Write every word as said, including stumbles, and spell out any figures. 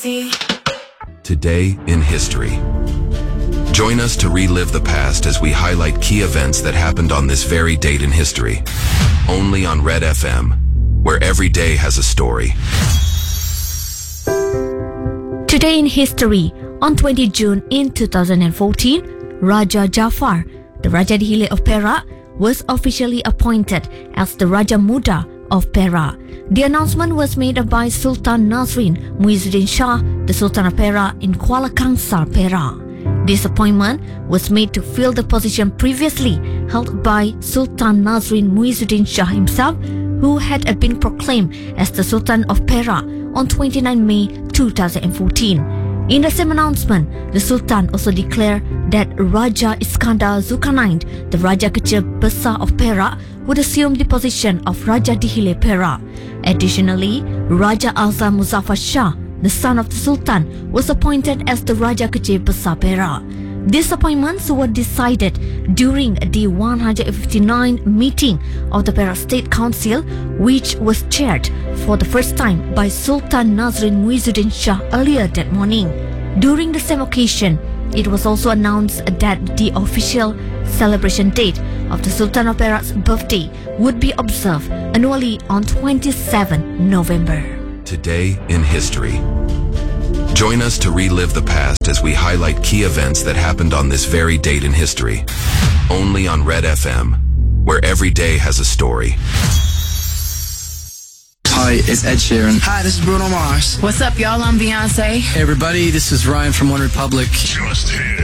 Today in History. Join us to relive the past as we highlight key events that happened on this very date in history. Only on Red F M, where every day has a story. Today in History, on the twentieth of June in two thousand fourteen, Raja Jafar, the Raja Dihile of Perak, was officially appointed as the Raja Muda of Perak. The announcement was made by Sultan Nazrin Muizzuddin Shah, the Sultan of Perak in Kuala Kangsar, Perak. This appointment was made to fill the position previously held by Sultan Nazrin Muizzuddin Shah himself, who had been proclaimed as the Sultan of Perak on the twenty-ninth of May two thousand fourteen. In the same announcement, the Sultan also declared that Raja Iskandar Zulkarnain, the Raja Kecil Besar of Perak, would assume the position of Raja Dihile Perak. Additionally, Raja Azam Muzaffar Shah, the son of the Sultan, was appointed as the Raja Kecil Besar Perak. These appointments were decided during the one hundred fifty-ninth meeting of the Perak State Council, which was chaired for the first time by Sultan Nazrin Muizzuddin Shah earlier that morning. During the same occasion, it was also announced that the official celebration date of the Sultan of Perak's birthday would be observed annually on the twenty-seventh of November. Today in History. Join us to relive the past as we highlight key events that happened on this very date in history. Only on Red F M, where every day has a story. Hi, it's Ed Sheeran. Hi, this is Bruno Mars. What's up, y'all? I'm Beyonce. Hey, everybody, this is Ryan from One Republic. Just hit.